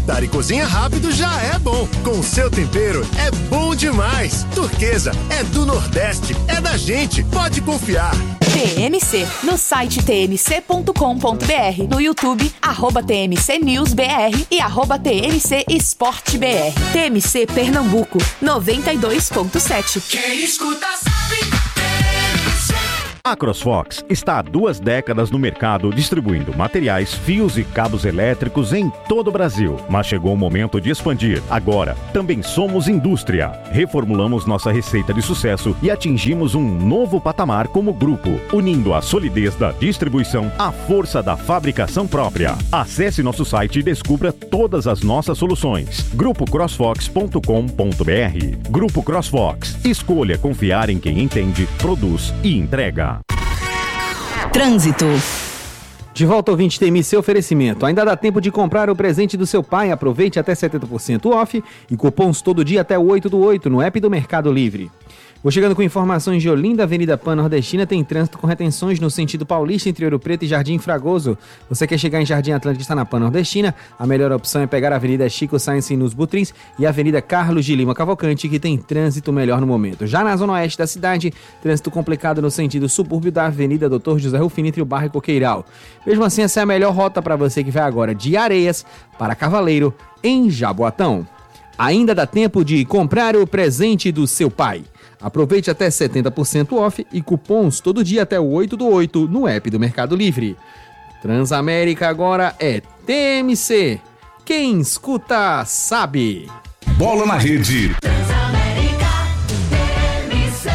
fritar e cozinha rápido já é bom. Com seu tempero é bom demais. Turquesa é do Nordeste, é da gente, pode confiar. TMC, no site tmc.com.br, no YouTube, @TMCNewsBR e @TMCEsporteBR. TMC Pernambuco, 92.7. Quem escuta sabe. A CrossFox está há 2 décadas no mercado distribuindo materiais, fios e cabos elétricos em todo o Brasil. Mas chegou o momento de expandir. Agora, também somos indústria. Reformulamos nossa receita de sucesso e atingimos um novo patamar como grupo, unindo a solidez da distribuição à força da fabricação própria. Acesse nosso site e descubra todas as nossas soluções. grupocrossfox.com.br. Grupo CrossFox. Escolha confiar em quem entende, produz e entrega. Trânsito. De volta, ouvinte, TMC oferecimento. Ainda dá tempo de comprar o presente do seu pai. Aproveite até 70% off e cupons todo dia até o 8/8 no app do Mercado Livre. Vou chegando com informações de Olinda, Avenida Pan-Nordestina tem trânsito com retenções no sentido paulista entre Ouro Preto e Jardim Fragoso. Você quer chegar em Jardim Atlântico e está na Pan-Nordestina? A melhor opção é pegar a Avenida Chico Sainz nos Butrins e a Avenida Carlos de Lima Cavalcante, que tem trânsito melhor no momento. Já na zona oeste da cidade, trânsito complicado no sentido subúrbio da Avenida Dr. José Rufino entre o Barra e Coqueiral. Mesmo assim, essa é a melhor rota para você que vai agora de Areias para Cavaleiro, em Jaboatão. Ainda dá tempo de comprar o presente do seu pai. Aproveite até 70% off e cupons todo dia até o 8/8 no app do Mercado Livre. Transamérica agora é TMC. Quem escuta sabe. Bola na rede. Transamérica, TMC.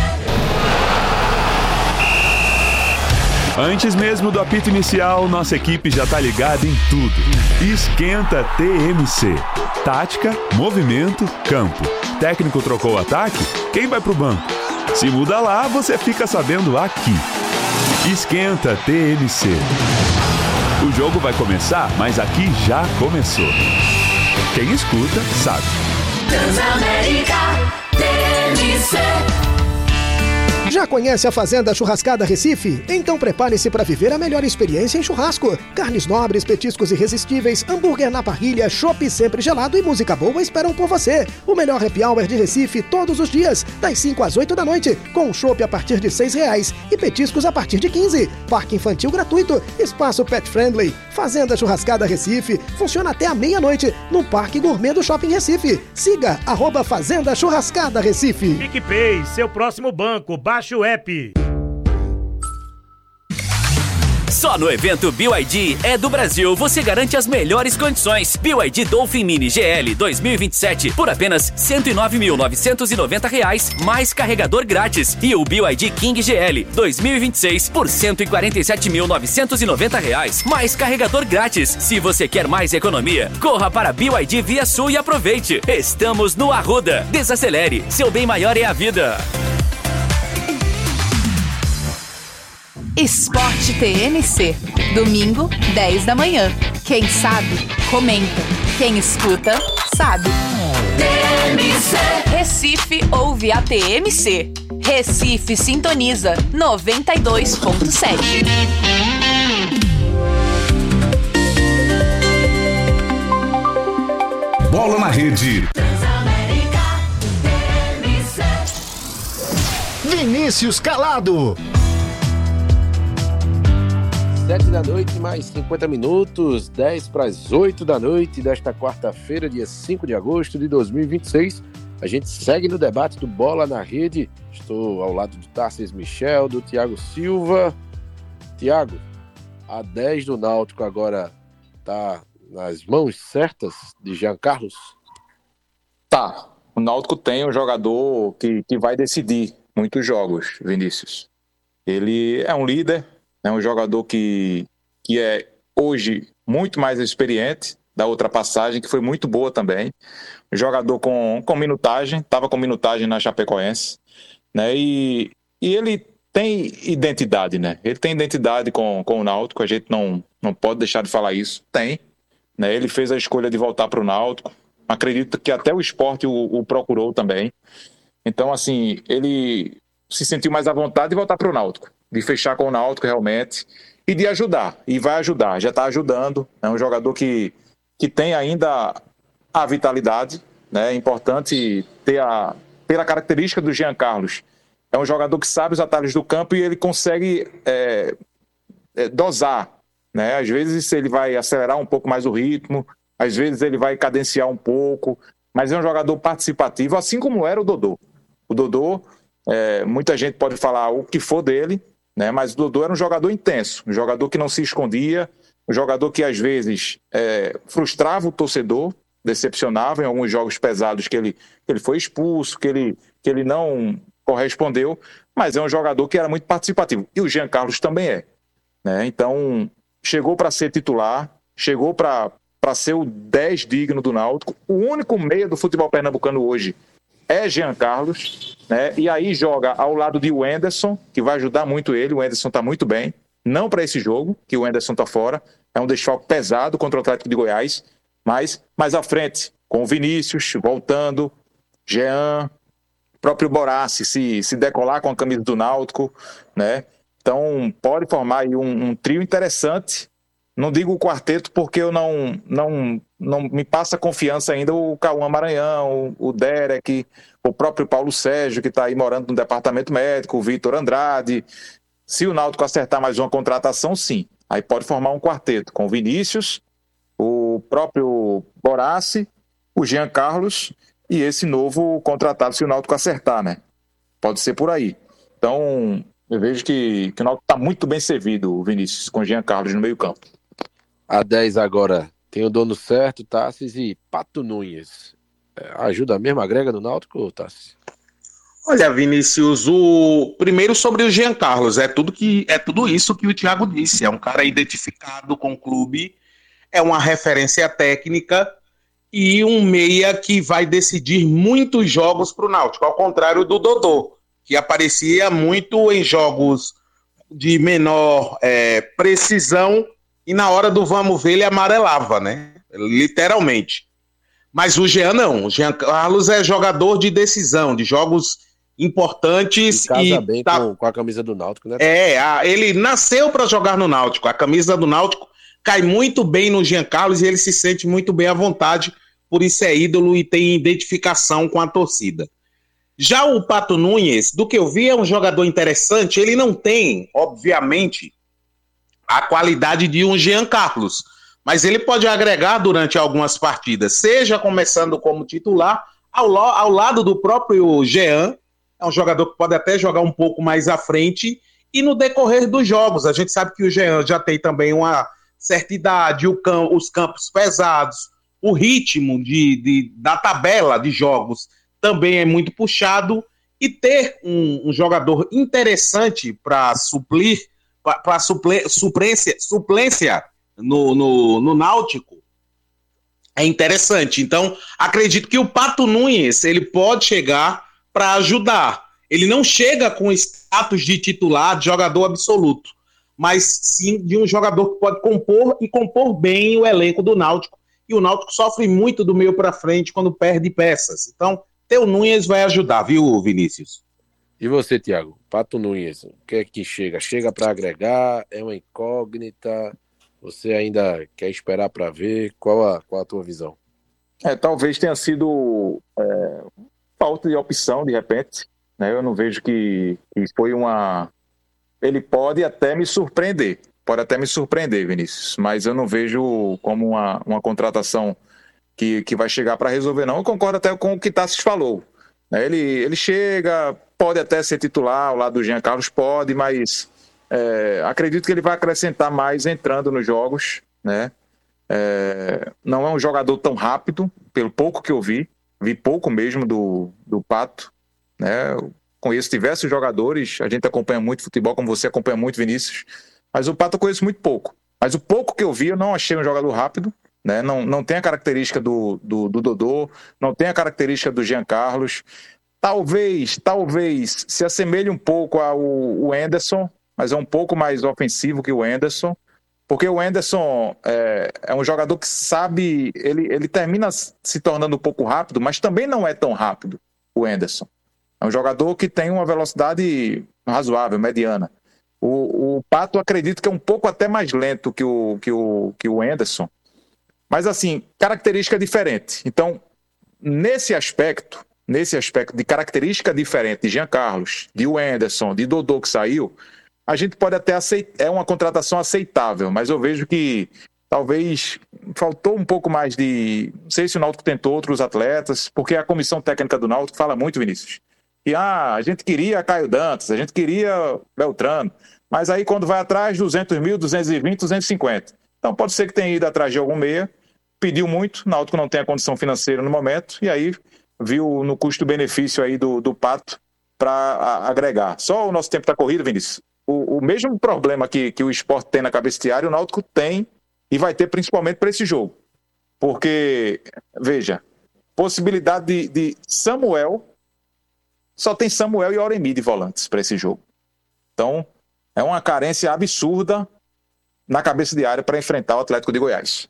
Antes mesmo do apito inicial, nossa equipe já tá ligada em tudo. Esquenta TMC. Tática, movimento, campo. Técnico trocou o ataque? Quem vai pro banco? Se muda lá, você fica sabendo aqui. Esquenta TMC. O jogo vai começar, mas aqui já começou. Quem escuta, sabe. Transamérica, TMC. Já conhece a Fazenda Churrascada Recife? Então prepare-se para viver a melhor experiência em churrasco. Carnes nobres, petiscos irresistíveis, hambúrguer na parrilha, chopp sempre gelado e música boa esperam por você. O melhor happy hour de Recife todos os dias, das 5 às 8 da noite, com chopp a partir de R$6 e petiscos a partir de 15. Parque infantil gratuito, espaço pet friendly. Fazenda Churrascada Recife funciona até a meia-noite no Parque Gourmet do Shopping Recife. Siga @Fazenda Churrascada Recife. PicPay, seu próximo banco. Baixe o app. Só no evento BYD é do Brasil você garante as melhores condições. BYD Dolphin Mini GL 2027 por apenas R$ 109.990 mais carregador grátis. E o BYD King GL 2026 por R$ 147.990 mais carregador grátis. Se você quer mais economia, corra para BYD Via Sul e aproveite. Estamos no Arruda. Desacelere, seu bem maior é a vida. Esporte TMC, domingo, 10 da manhã. Quem sabe, comenta. Quem escuta, sabe. TMC. Recife ouve a TMC. Recife sintoniza 92.7. Bola na rede. Transamérica, TMC. Vinícius Calado. 7 da noite, mais 50 minutos, 10 para as 8 da noite desta quarta-feira, dia 5 de agosto de 2026. A gente segue no debate do Bola na Rede. Estou ao lado do Tarcísio Michel, do Thiago Silva. Thiago, a 10 do Náutico agora está nas mãos certas de Jean Carlos? Tá, o Náutico tem um jogador que vai decidir muitos jogos, Vinícius. Ele é um líder, é um jogador que é hoje muito mais experiente da outra passagem, que foi muito boa também. Um jogador com minutagem, estava com minutagem na Chapecoense, né? E ele tem identidade, né? Ele tem identidade com o Náutico, a gente não pode deixar de falar isso. Tem, né? Ele fez a escolha de voltar para o Náutico. Acredito que até o Sport o procurou também. Então, assim, ele se sentiu mais à vontade de voltar para o Náutico, de fechar com o Náutico realmente e de ajudar, e vai ajudar, já está ajudando. É um jogador que tem ainda a vitalidade, né? É importante ter pela característica do Jean Carlos. É um jogador que sabe os atalhos do campo e ele consegue dosar, né? Às vezes ele vai acelerar um pouco mais o ritmo, às vezes ele vai cadenciar um pouco, mas é um jogador participativo, assim como era o Dodô. O Dodô, muita gente pode falar o que for dele, né? Mas o Dodô era um jogador intenso, um jogador que não se escondia, um jogador que às vezes frustrava o torcedor, decepcionava em alguns jogos pesados que ele foi expulso, que ele não correspondeu, mas é um jogador que era muito participativo. E o Jean Carlos também é, né? Então, chegou para ser titular, chegou para ser o 10 digno do Náutico. O único meia do futebol pernambucano hoje é Jean Carlos, né? E aí joga ao lado de Wenderson, que vai ajudar muito ele. O Wenderson está muito bem, não para esse jogo, que o Wenderson está fora. É um desfalque pesado contra o Atlético de Goiás, mas mais à frente, com o Vinícius voltando, Jean, próprio Borassi se decolar com a camisa do Náutico, né? Então pode formar aí um trio interessante. Não digo o quarteto porque eu não me passa confiança ainda o Cauã Maranhão, o Derek, o próprio Paulo Sérgio, que está aí morando no departamento médico, o Vitor Andrade. Se o Náutico acertar mais uma contratação, sim. Aí pode formar um quarteto com o Vinícius, o próprio Borassi, o Jean Carlos e esse novo contratado, se o Náutico acertar, né? Pode ser por aí. Então, eu vejo que o Náutico está muito bem servido, Vinícius, com o Jean Carlos no meio campo. A 10 agora tem o dono certo, Tassis, e Pato Nunes. Ajuda mesmo, agrega no Náutico, Tassis? Olha, Vinícius, primeiro sobre o Jean Carlos, é tudo isso que o Thiago disse, é um cara identificado com o clube, é uma referência técnica e um meia que vai decidir muitos jogos para o Náutico, ao contrário do Dodô, que aparecia muito em jogos de menor precisão e na hora do vamos ver ele amarelava, né? Literalmente. Mas o Jean não, o Jean Carlos é jogador de decisão, de jogos importantes. E casa bem com a camisa do Náutico, né? Ele nasceu para jogar no Náutico, a camisa do Náutico cai muito bem no Jean Carlos e ele se sente muito bem à vontade, por isso é ídolo e tem identificação com a torcida. Já o Pato Nunes, do que eu vi, é um jogador interessante, ele não tem, obviamente, a qualidade de um Jean Carlos, mas ele pode agregar durante algumas partidas, seja começando como titular, ao lado do próprio Jean, é um jogador que pode até jogar um pouco mais à frente, e no decorrer dos jogos, a gente sabe que o Jean já tem também uma certa idade, os campos pesados, o ritmo da tabela de jogos também é muito puxado, e ter um jogador interessante para suplir, para suplência no Náutico é interessante. Então, acredito que o Pato Nunes ele pode chegar para ajudar. Ele não chega com status de titular, de jogador absoluto, mas sim de um jogador que pode compor bem o elenco do Náutico. E o Náutico sofre muito do meio para frente quando perde peças. Então, Teu Nunes vai ajudar, viu, Vinícius? E você, Thiago? Pato Nunes, o que é que chega? Chega para agregar? É uma incógnita? Você ainda quer esperar para ver? Qual a tua visão? Talvez tenha sido falta de opção, de repente. Né? Eu não vejo que foi uma... Ele pode até me surpreender. Pode até me surpreender, Vinícius. Mas eu não vejo como uma contratação que vai chegar para resolver, não. Eu concordo até com o que Tassis falou. Ele chega, pode até ser titular ao lado do Jean Carlos, pode, mas acredito que ele vai acrescentar mais entrando nos jogos, né? Não é um jogador tão rápido, pelo pouco que eu vi pouco mesmo do Pato, né? Eu conheço diversos jogadores, a gente acompanha muito futebol, como você acompanha muito, Vinícius, mas o Pato eu conheço muito pouco. Mas o pouco que eu vi, eu não achei um jogador rápido, né? Não tem a característica do Dodô, não tem a característica do Jean Carlos. Talvez se assemelhe um pouco ao Wenderson, mas é um pouco mais ofensivo que o Wenderson, porque o Wenderson é um jogador que sabe, ele termina se tornando um pouco rápido, mas também não é tão rápido, o Wenderson. É um jogador que tem uma velocidade razoável, mediana. O Pato, acredito que é um pouco até mais lento que o Wenderson. Mas assim, característica diferente. Então, nesse aspecto de característica diferente de Jean Carlos, de Wenderson, de Dodô que saiu, a gente pode até aceitar, é uma contratação aceitável, mas eu vejo que talvez faltou um pouco mais de... Não sei se o Náutico tentou outros atletas, porque a comissão técnica do Náutico fala muito, Vinícius, que a gente queria Caio Dantas, a gente queria Beltrano, mas aí quando vai atrás, 200 mil, 220, 250. Então pode ser que tenha ido atrás de algum meia, pediu muito, o Náutico não tem a condição financeira no momento, e aí viu no custo-benefício aí do Pato para agregar. Só o nosso tempo está corrido, Vinícius. O mesmo problema que o Sport tem na cabeça de área, o Náutico tem e vai ter principalmente para esse jogo. Porque, veja, possibilidade de Samuel, só tem Samuel e Oremi de volantes para esse jogo. Então, é uma carência absurda na cabeça de área para enfrentar o Atlético de Goiás.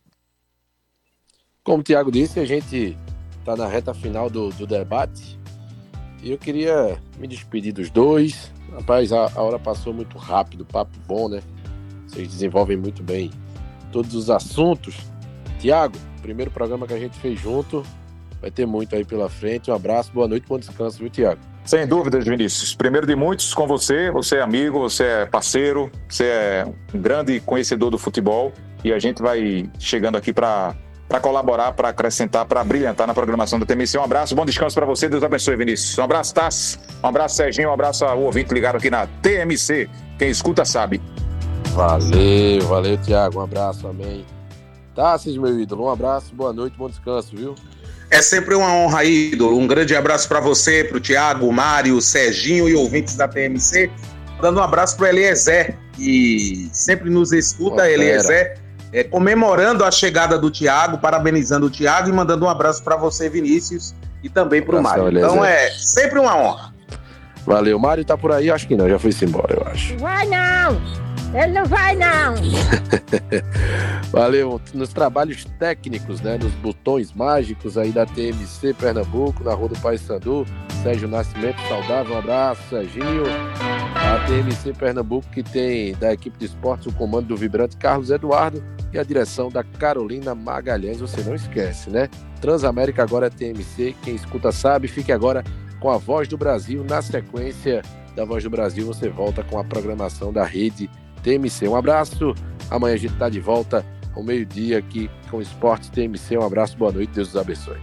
Como o Thiago disse, a gente está na reta final do debate e eu queria me despedir dos dois. Rapaz, a hora passou muito rápido, papo bom, né? Vocês desenvolvem muito bem todos os assuntos. Thiago, primeiro programa que a gente fez junto, vai ter muito aí pela frente. Um abraço, boa noite, bom descanso, viu, Thiago? Sem dúvidas, Vinícius. Primeiro de muitos com você é amigo, você é parceiro, você é um grande conhecedor do futebol e a gente vai chegando aqui para colaborar, para acrescentar, para brilhantar na programação da TMC. Um abraço, bom descanso para você, Deus abençoe, Vinícius. Um abraço, Tassi, um abraço, Serginho, um abraço ao ouvinte ligado aqui na TMC. Quem escuta sabe. Valeu, Thiago, um abraço, amém. Tassi, meu ídolo, um abraço, boa noite, bom descanso, viu? É sempre uma honra, ídolo. Um grande abraço para você, para o Thiago, Mário, Serginho e ouvintes da TMC. Dando um abraço para o Eliezer, que sempre nos escuta, Eliezer. Comemorando a chegada do Thiago, parabenizando o Thiago e mandando um abraço para você, Vinícius, e também para o Mário. Então é sempre uma honra. Valeu, Mário tá por aí? Acho que não, já foi-se embora, eu acho. Vai não! Ele não vai não! Valeu, nos trabalhos técnicos, né, nos botões mágicos aí da TMC Pernambuco, na Rua do Paissandu, Sérgio Nascimento, saudável, um abraço, Serginho. A TMC Pernambuco que tem da equipe de esportes o comando do vibrante Carlos Eduardo e a direção da Carolina Magalhães, você não esquece, né? Transamérica agora é TMC, quem escuta sabe, fique agora com a Voz do Brasil. Na sequência da Voz do Brasil, você volta com a programação da rede TMC. Um abraço, amanhã a gente está de volta ao meio-dia aqui com o Esportes TMC. Um abraço, boa noite, Deus os abençoe.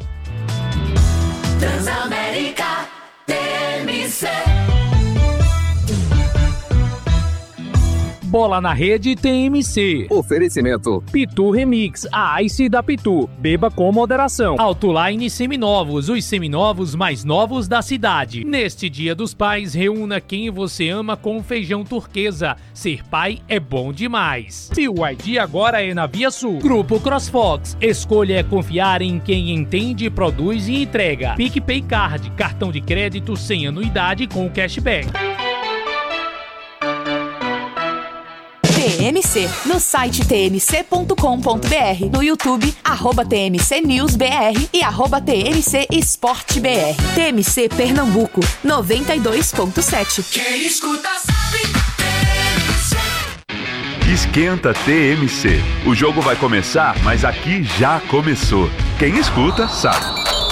Transamérica TMC. Bola na Rede TMC. Oferecimento Pitu Remix, a Ice da Pitu. Beba com moderação. Autoline Seminovos, os seminovos mais novos da cidade. Neste Dia dos Pais, reúna quem você ama com feijão turquesa. Ser pai é bom demais. BYD agora é na Via Sul. Grupo CrossFox. Escolha é confiar em quem entende, produz e entrega. PicPay Card, cartão de crédito sem anuidade com cashback. TMC, no site tmc.com.br, no YouTube, @TMCNewsBR e @TMC EsporteBR. TMC Pernambuco, 92.7. Quem escuta sabe. Esquenta TMC. O jogo vai começar, mas aqui já começou. Quem escuta sabe.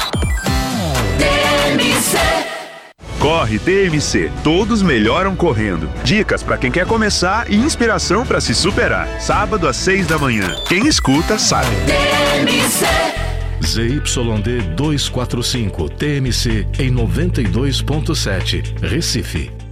TMC. Corre TMC, todos melhoram correndo. Dicas para quem quer começar e inspiração para se superar. Sábado às 6 da manhã. Quem escuta sabe. TMC. ZYD 245, TMC em 92.7, Recife.